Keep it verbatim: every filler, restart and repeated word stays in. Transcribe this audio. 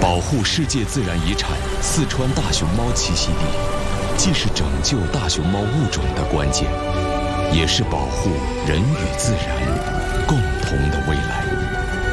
保护世界自然遗产四川大熊猫栖息地，既是拯救大熊猫物种的关键，也是保护人与自然共同的未来。